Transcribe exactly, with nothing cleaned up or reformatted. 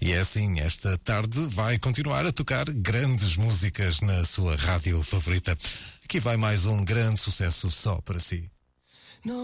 E é assim, esta tarde vai continuar a tocar grandes músicas na sua rádio favorita. Aqui vai mais um grande sucesso só para si.